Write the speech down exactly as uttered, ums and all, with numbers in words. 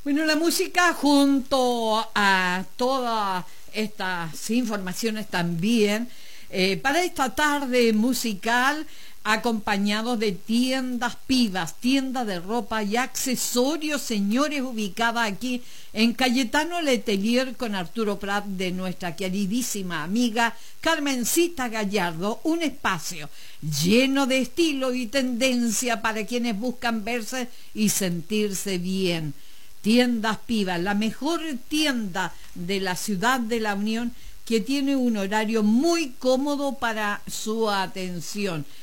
Bueno, la música junto a todas estas informaciones también, eh, para esta tarde musical, acompañados de tiendas Pivas, tienda de ropa y accesorios, señores, ubicada aquí en Cayetano Letelier con Arturo Prat, de nuestra queridísima amiga Carmencita Gallardo, un espacio lleno de estilo y tendencia para quienes buscan verse y sentirse bien. Tiendas Pivas, la mejor tienda de la ciudad de La Unión, que tiene un horario muy cómodo para su atención.